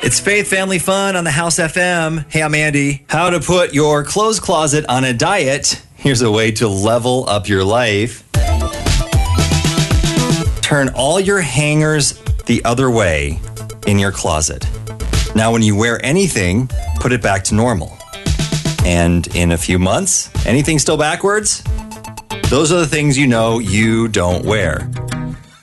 It's Faith Family Fun on the House FM. Hey, I'm Andy. How to put your clothes closet on a diet. Here's a way to level up your life. Turn all your hangers the other way in your closet. Now, when you wear anything, put it back to normal. And in a few months, anything still backwards? Those are the things you know you don't wear.